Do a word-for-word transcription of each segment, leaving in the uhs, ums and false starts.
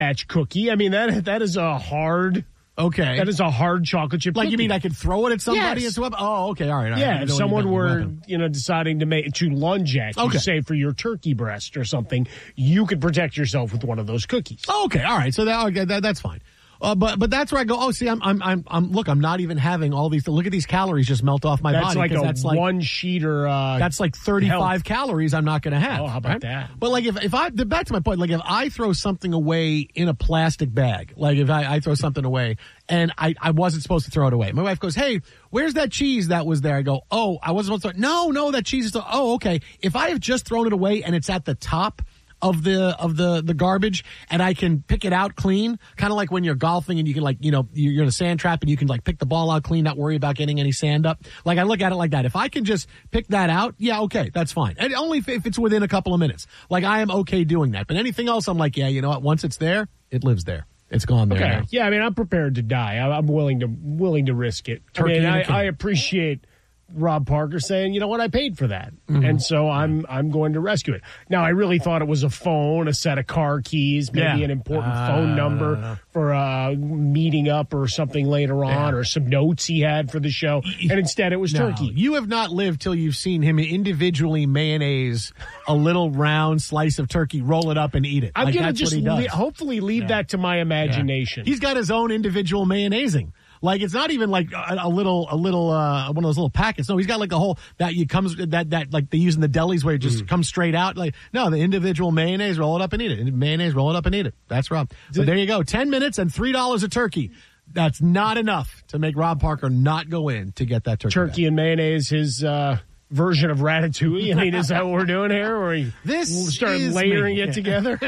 Patch cookie. I mean, that that is a hard... Okay. That is a hard chocolate chip Like, cookie. you mean I could throw it at somebody? Yes. As well? Oh, okay. All right. All right. Yeah, if someone were, weapon. you know, deciding to make to lunge at you, Okay. say for your turkey breast or something, you could protect yourself with one of those cookies. Oh, okay. All right. So that, okay, that that's fine. Uh, but but that's where I go. Oh, see, I'm I'm I'm, I'm look. I'm not even having all these. Look at these calories just melt off my That's body. like a that's like one sheeter. Uh, That's like thirty-five health. calories I'm not going to have. Oh, how about right? that? But like if, if I, the, back to my point, like if I throw something away in a plastic bag, like if I, I throw something away and I, I wasn't supposed to throw it away. My wife goes, hey, where's that cheese that was there? I go, oh, I wasn't supposed to. No, no, that cheese is, still, oh, okay. If I have just thrown it away and it's at the top of the of the the garbage and I can pick it out clean, kind of like when you're golfing and you can, like, you know, you're in a sand trap and you can like pick the ball out clean, not worry about getting any sand up. Like, I look at it like that. If I can just pick that out, yeah, okay, that's fine. And only if, if it's within a couple of minutes. Like, I am okay doing that. But anything else, I'm like, yeah, you know what? Once it's there, it lives there. It's gone there. okay. Now. Yeah, I mean, I'm prepared to die. I- I'm willing to willing to risk it. Turkey I mean, and a I, can. I appreciate Rob Parker saying, you know what, I paid for that. Mm-hmm. And so I'm I'm going to rescue it. Now, I really thought it was a phone, a set of car keys, maybe Yeah. an important Uh, phone number for uh, meeting up or something later on, Yeah. or some notes he had for the show. And instead it was No, turkey. you have not lived till you've seen him individually mayonnaise a little round slice of turkey, roll it up and eat it. I'm like, going to that's just what he does. le- hopefully leave Yeah. that to my imagination. He's got his own individual mayonnaising. Like, it's not even like a, a little, a little, uh, one of those little packets. No, he's got like a whole, that you comes, that, that, like they use in the delis where it just Mm. comes straight out. Like, no, the individual mayonnaise, roll it up and eat it. Mayonnaise, roll it up and eat it. That's Rob. So there you go. ten minutes and three dollars a turkey. That's not enough to make Rob Parker not go in to get that turkey. Turkey back. and mayonnaise, his uh, version of ratatouille. I mean, is that what we're doing here? Or we This start is layering me. it together?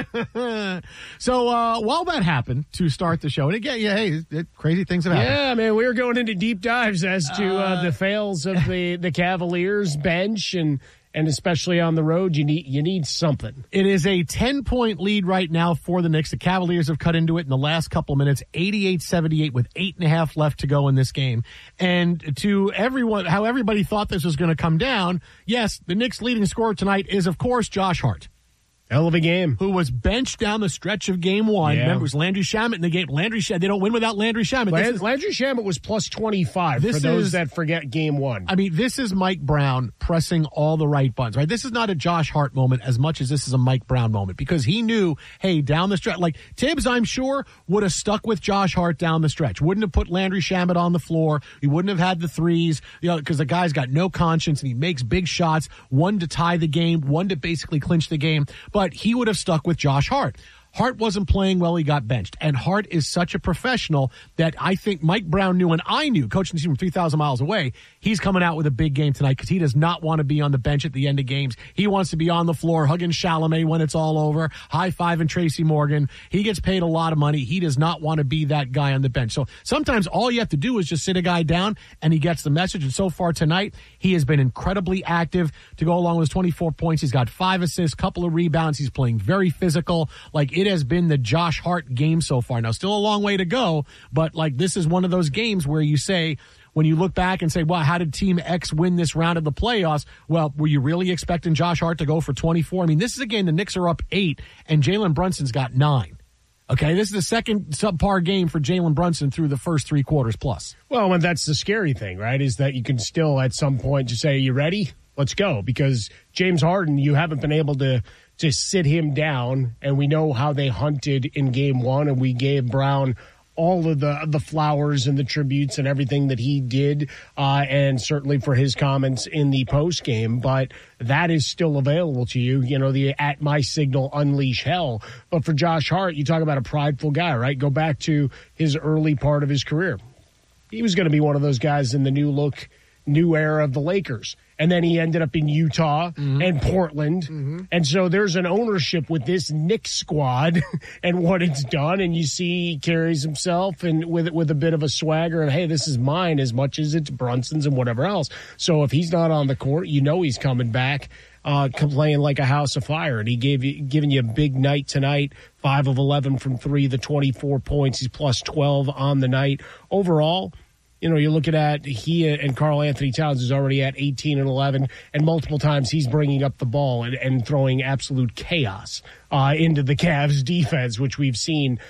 So, uh, while that happened to start the show, and again, yeah, hey, it, crazy things have happened. Yeah, man, we were going into deep dives as to uh, the fails of the, the Cavaliers bench, and and especially on the road, you need you need something. It is a ten-point lead right now for the Knicks. The Cavaliers have cut into it in the last couple of minutes, eighty-eight seventy-eight with eight and a half left to go in this game. And to everyone, how everybody thought this was going to come down, yes, the Knicks' leading scorer tonight is, of course, Josh Hart, Hell of a game. who was benched down the stretch of game one. Yeah. Remember, it was Landry Shamet in the game. Landry Shamet, they don't win without Landry Shamet. This Land- is- Landry Shamet was plus twenty-five This for those is- that forget game one. I mean, this is Mike Brown pressing all the right buttons, right? This is not a Josh Hart moment as much as this is a Mike Brown moment, because he knew, hey, down the stretch, like Tibbs, I'm sure, would have stuck with Josh Hart down the stretch. Wouldn't have put Landry Shamet on the floor. He wouldn't have had the threes, you know, because the guy's got no conscience and he makes big shots, one to tie the game, one to basically clinch the game. But he would have stuck with Josh Hart. Hart wasn't playing well. He got benched. And Hart is such a professional that I think Mike Brown knew, and I knew, coaching the team from three thousand miles away, he's coming out with a big game tonight because he does not want to be on the bench at the end of games. He wants to be on the floor hugging Chalamet when it's all over, high-fiving Tracy Morgan. He gets paid a lot of money. He does not want to be that guy on the bench. So sometimes all you have to do is just sit a guy down, and he gets the message. And so far tonight, he has been incredibly active to go along with his twenty-four points. He's got five assists, couple of rebounds. He's playing very physical. Like, it has been the Josh Hart game so far. Now, still a long way to go, but like, this is one of those games where you say, when you look back and say, well, how did Team X win this round of the playoffs? Well, were you really expecting Josh Hart to go for twenty-four? I mean, this is a game the Knicks are up eight, and Jalen Brunson's got nine. Okay, this is the second subpar game for Jalen Brunson through the first three quarters plus. Well, and that's the scary thing, right, is that you can still at some point just say, you ready? Let's go. Because James Harden, you haven't been able to to sit him down, and we know how they hunted in game one, and we gave Brown all of the the flowers and the tributes and everything that he did, uh, and certainly for his comments in the post game. But that is still available to you. You know, the at my signal unleash hell. But for Josh Hart, you talk about a prideful guy, right? Go back to his early part of his career. He was going to be one of those guys in the new look, new era of the Lakers. And then he ended up in Utah mm-hmm. and Portland. Mm-hmm. And so there's an ownership with this Knicks squad and what it's done. And you see he carries himself and with it with a bit of a swagger and, hey, this is mine as much as it's Brunson's and whatever else. So if he's not on the court, you know he's coming back, uh, playing like a house of fire. And he gave you, giving you a big night tonight, five of eleven from three, the twenty-four points. He's plus twelve on the night. Overall, you know, you're looking at he and Karl Anthony Towns is already at eighteen and eleven, and multiple times he's bringing up the ball and, and throwing absolute chaos uh, into the Cavs defense, which we've seen